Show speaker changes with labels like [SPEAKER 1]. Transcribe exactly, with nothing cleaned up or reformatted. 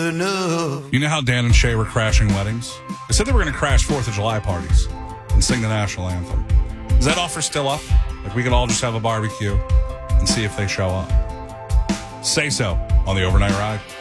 [SPEAKER 1] enough.
[SPEAKER 2] You know how Dan and Shay were crashing weddings? They said they were going to crash fourth of July parties and sing the national anthem. Is that offer still up? Like, we could all just have a barbecue and see if they show up. Say so on the Overnight Ride.